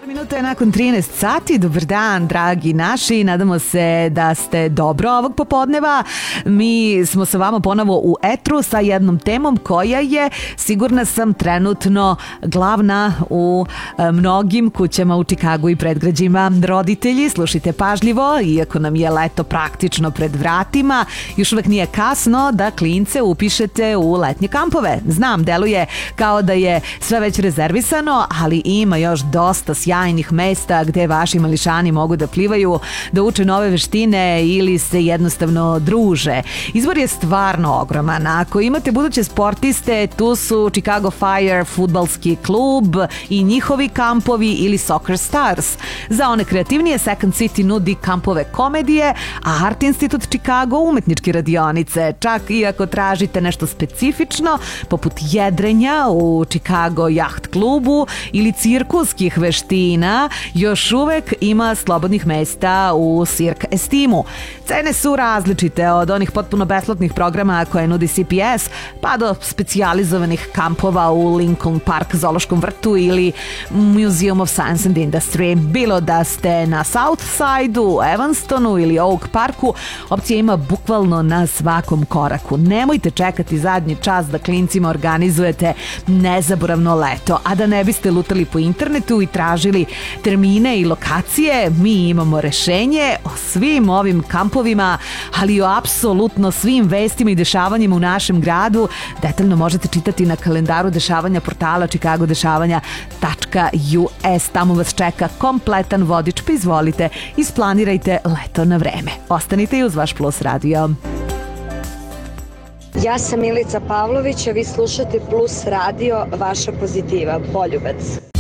Minuta je nakon 13 sati. Dobar dan, dragi naši. Nadamo se da ste dobro ovog popodneva. Mi smo sa vama ponovo u etru sa jednom temom koja je, sigurna sam, trenutno glavna u mnogim kućama u Čikagu i predgrađima. Roditelji, slušajte pažljivo, iako nam je leto praktično pred vratima, još uvek nije kasno da klince upišete u letnje kampove. Znam, deluje kao da je sve već rezervisano, ali ima još dosta sjajnih mesta gde vaši mališani mogu da plivaju, da uče nove veštine ili se jednostavno druže. Izbor je stvarno ogroman. Ako imate buduće sportiste, tu su Chicago Fire fudbalski klub i njihovi kampovi ili Soccer Stars. Za one kreativnije, Second City nudi kampove komedije, a Art Institute Chicago umetničke radionice. Čak i ako tražite nešto specifično, poput jedrenja u Chicago Yacht klubu ili cirkuskih veština, još uvek ima slobodnih mesta u Cirque Estimu. Cene su različite, od onih potpuno besplatnih programa koje nudi CPS, pa do specijalizovanih kampova u Lincoln Park zoološkom vrtu ili Museum of Science and Industry. Bilo da ste na South Side-u, Evanstonu ili Oak Parku, opcija ima bukvalno na svakom koraku. Nemojte čekati zadnji čas da klincima organizujete nezaboravno leto, a da ne biste lutali po internetu i tražili termine i lokacije. Mi imamo rešenje o svim ovim kampovima, ali i o apsolutno svim vestima i dešavanjima u našem gradu. Detaljno možete čitati na kalendaru dešavanja portala chicagodešavanja.us. Tamo vas čeka kompletan vodič, pa izvolite, isplanirajte leto na vreme. Ostanite i uz vaš Plus radio. Ja sam Milica Pavlović, a vi slušate Plus radio, vaša pozitiva, Boljubac.